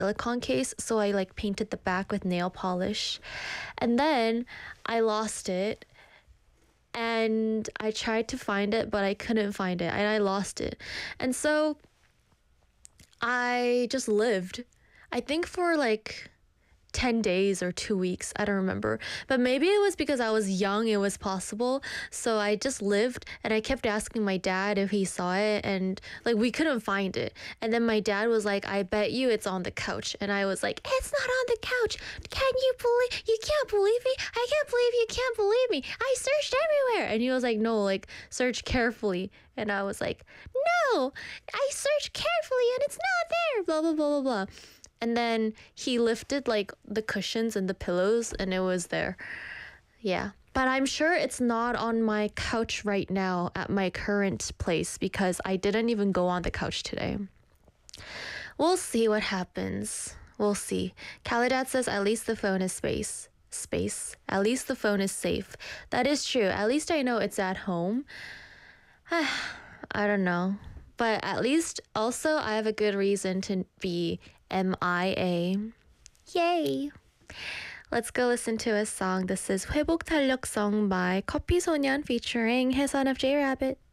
silicone case, so I like painted the back with nail polish. And then I lost it and I tried to find it, but I couldn't find it and I lost it. And so I just lived, I think for like 10 days or 2 weeks. I don't remember. But maybe it was because I was young, it was possible. So I just lived and I kept asking my dad if he saw it and like we couldn't find it. And then my dad was like, I bet you it's on the couch. And I was like, it's not on the couch. You can't believe me? I can't believe you can't believe me. I searched everywhere. And he was like, no, like search carefully. And I was like, no, I searched carefully and it's not there. Blah, blah, blah, blah, blah. And then he lifted like the cushions and the pillows and it was there. Yeah. But I'm sure it's not on my couch right now at my current place because I didn't even go on the couch today. We'll see what happens. We'll see. Kalidat says at least the phone is space. At least the phone is safe. That is true. At least I know it's at home. I don't know. But at least also I have a good reason to be MIA. Yay! Let's go listen to a song. This is 회복 탄력성 by 커피소년 featuring 혜선 of J-Rabbit.